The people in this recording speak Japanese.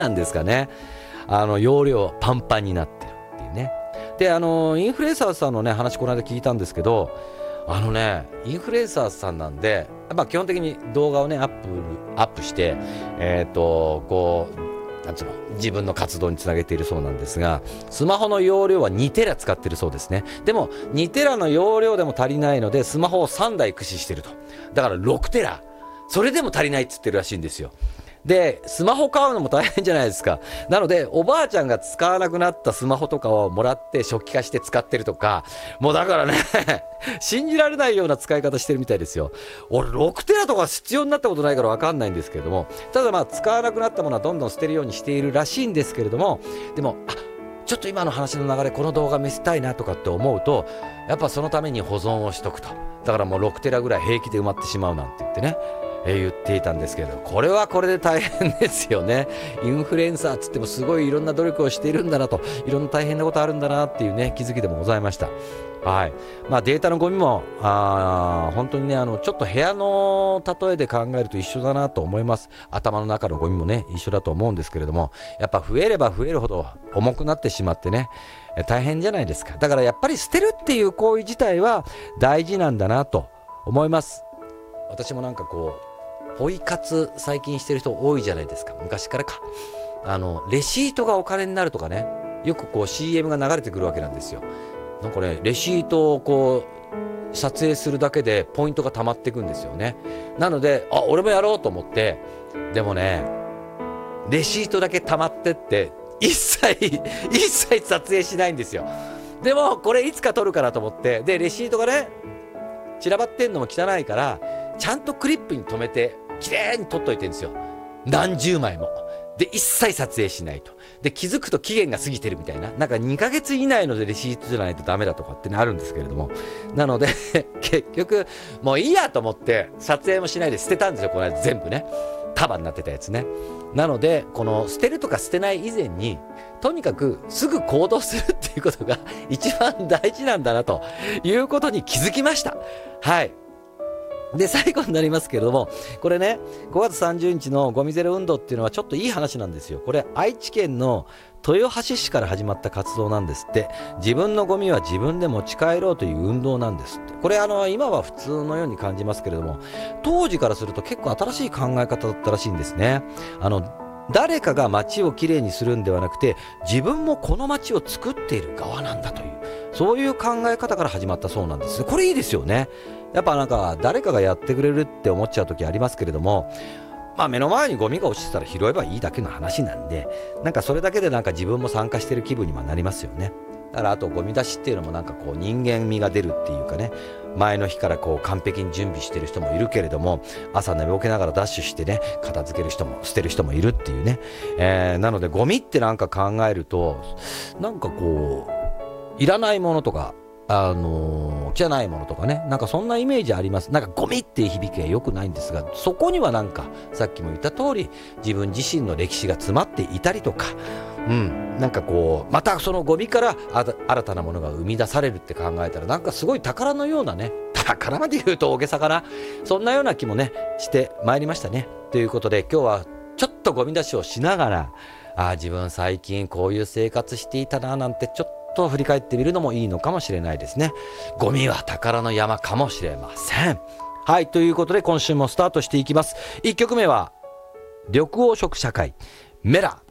なんですかね、容量パンパンになってるっていうね。でインフルエンサーさんのね話この間聞いたんですけど、インフルエンサーさんなんで、基本的に動画をねアップして、こうなんつうの、自分の活動につなげているそうなんですが、スマホの容量は2テラ使ってるそうですね。でも2テラの容量でも足りないので、スマホを3台駆使してると。だから6テラ、それでも足りないっつってるらしいんですよ。でスマホ買うのも大変じゃないですか。なのでおばあちゃんが使わなくなったスマホとかをもらって初期化して使ってるとか、もうだからね信じられないような使い方してるみたいですよ。俺6テラとか必要になったことないから分かんないんですけれども、ただ使わなくなったものはどんどん捨てるようにしているらしいんですけれども、でもちょっと今の話の流れ、この動画見せたいなとかって思うと、やっぱそのために保存をしとくと。だからもう6テラぐらい平気で埋まってしまうなんて言ってね、言っていたんですけど、これはこれで大変ですよね。インフルエンサーっつってもすごいいろんな努力をしているんだなと、いろんな大変なことあるんだなっていうね気づきでもございました。はい。データのゴミも本当にね、ちょっと部屋の例えで考えると一緒だなと思います。頭の中のゴミもね一緒だと思うんですけれども、やっぱ増えれば増えるほど重くなってしまってね、大変じゃないですか。だからやっぱり捨てるっていう行為自体は大事なんだなと思います。私もポイ活最近してる人多いじゃないですか。昔からか。レシートがお金になるとかね、よくCM が流れてくるわけなんですよ。なんかね、レシートを撮影するだけでポイントが溜まっていくんですよね。なので俺もやろうと思って、でもねレシートだけ溜まってって一切撮影しないんですよ。でもこれいつか撮るかなと思って、でレシートがね散らばってんのも汚いから、ちゃんとクリップに留めてきれいに撮っといてるんですよ。何十枚も。で一切撮影しないと。で気づくと期限が過ぎてるみたいな、なんか2ヶ月以内のレシートじゃないとダメだとかってあるんですけれども、なので結局もういいやと思って撮影もしないで捨てたんですよ、この間全部ね、束になってたやつね。なのでこの捨てるとか捨てない以前に、とにかくすぐ行動するっていうことが一番大事なんだなということに気づきました。はい。で最後になりますけれども、これね5月30日のゴミゼロ運動っていうのはちょっといい話なんですよ。これ愛知県の豊橋市から始まった活動なんですって。自分のゴミは自分で持ち帰ろうという運動なんですって。これ今は普通のように感じますけれども、当時からすると結構新しい考え方だったらしいんですね。誰かが街をきれいにするんではなくて、自分もこの街を作っている側なんだという、そういう考え方から始まったそうなんです。これいいですよね。やっぱ誰かがやってくれるって思っちゃう時ありますけれども、目の前にゴミが落ちてたら拾えばいいだけの話なんで、それだけで自分も参加してる気分にもなりますよね。だからあとゴミ出しっていうのも人間味が出るっていうかね、前の日から完璧に準備してる人もいるけれども、朝寝ぼけながらダッシュしてね片付ける人も捨てる人もいるっていうね、なのでゴミって考えるといらないものとか汚いものとかね、そんなイメージあります。ゴミっていう響きは良くないんですが、そこにはさっきも言った通り自分自身の歴史が詰まっていたりとか、またそのゴミから新たなものが生み出されるって考えたら、すごい宝のようなね、宝まで言うと大げさかな、そんなような気もねしてまいりましたね。ということで今日はちょっとゴミ出しをしながら、自分最近こういう生活していたななんてちょっと振り返ってみるのもいいのかもしれないですね。ゴミは宝の山かもしれません。はい、ということで今週もスタートしていきます。1曲目は緑黄色社会メラ。